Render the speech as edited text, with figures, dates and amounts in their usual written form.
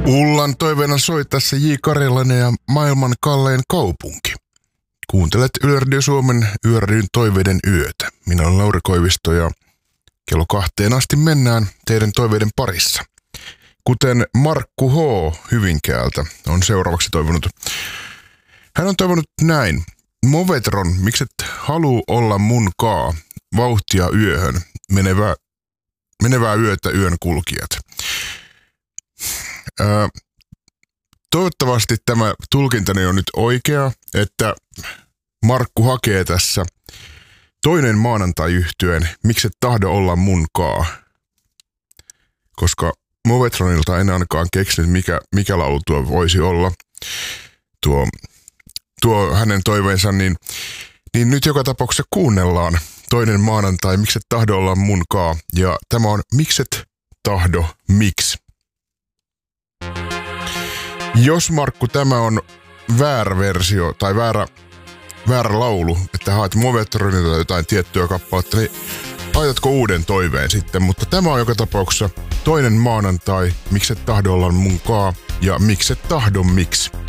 Ullan toiveena soi tässä J. Karjalainen ja maailman kallein kaupunki. Kuuntelet Yleradio Suomen Yöryn toiveiden yötä. Minä olen Lauri Koivisto ja kello 2 asti mennään teidän toiveiden parissa. Kuten Markku H. Hyvinkäältä on seuraavaksi toivonut. Hän on toivonut näin. Movetron, mikset haluu olla mun kaa, vauhtia yöhön, menevää yötä yön kulkijat. Toivottavasti tämä tulkintani on nyt oikea, että Markku hakee tässä toinen maanantai-yhtyeen, mikset tahdo olla mun kaa. Koska Movetronilta en ainakaan keksinyt, mikä laulu tuo voisi olla. Tuo hänen toiveensa, niin nyt joka tapauksessa kuunnellaan toinen maanantai, mikset tahdo olla mun kaa. Ja tämä on mikset tahdo miksi. Jos Markku tämä on väärä versio tai väärä laulu, että haet Movetronilta jotain tiettyä kappaletta, niin laitatko uuden toiveen sitten, mutta tämä on joka tapauksessa toinen maanantai, mikset tahdo olla mun kaa ja mikset tahdo miksi.